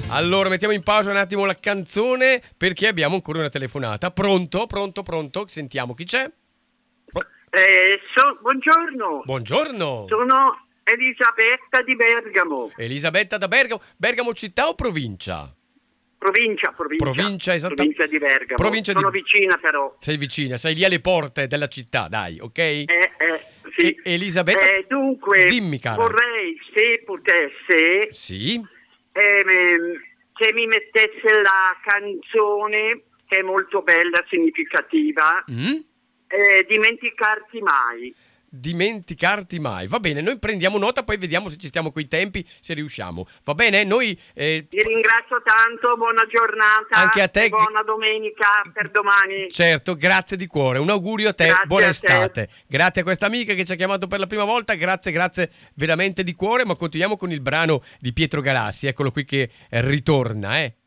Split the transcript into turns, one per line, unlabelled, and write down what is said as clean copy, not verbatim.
Allora, mettiamo in pausa un attimo la canzone perché abbiamo ancora una telefonata. Pronto? Sentiamo chi c'è.
Buongiorno.
Buongiorno.
Sono Elisabetta di Bergamo.
Elisabetta da Bergamo. Bergamo città o provincia?
Provincia,
esattamente.
Provincia di Bergamo. Sono vicina però.
Sei vicina, sei lì alle porte della città, dai, ok?
Sì.
Elisabetta,
dunque,
dimmi cara.
vorrei, se potesse,
Sì?
che mi mettesse la canzone, che è molto bella, significativa, Dimenticarti mai.
Dimenticarti mai. Va bene, noi prendiamo nota, poi vediamo se ci stiamo coi tempi, se riusciamo. Va bene? Noi
Ti ringrazio tanto, buona giornata.
Anche a te.
Buona domenica per domani.
Certo, grazie di cuore. Un augurio a te,
Grazie
buona
a
estate. Grazie a questa amica che ci ha chiamato per la prima volta. Grazie veramente di cuore. Ma continuiamo con il brano di Pietro Galassi. Eccolo qui che ritorna,